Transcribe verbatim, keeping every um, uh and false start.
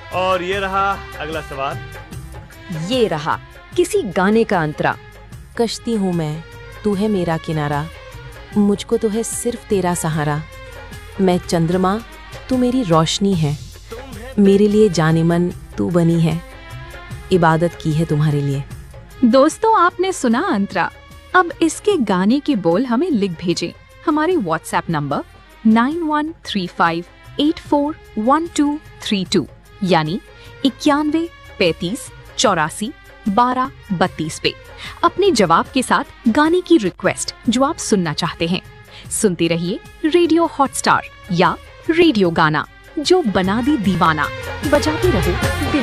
और ये रहा अगला सवाल। ये रहा किसी गाने का अंतरा। कश्ती हूँ मैं, तू है मेरा किनारा, मुझको तो है सिर्फ तेरा सहारा। मैं चंद्रमा, तू मेरी रोशनी है, मेरे लिए जाने मन तू बनी है, इबादत की है तुम्हारे लिए। दोस्तों, आपने सुना अंतरा। अब इसके गाने के बोल हमें लिख भेजें हमारे WhatsApp number nine one three five eight four one two three to यानी इक्यानवे पैंतीस चौरासी बारह बत्तीस पे अपने जवाब के साथ गाने की रिक्वेस्ट जो आप सुनना चाहते हैं। सुनते रहिए रेडियो हॉटस्टार या रेडियो गाना, जो बना दी दीवाना। बजाते रहो दिल।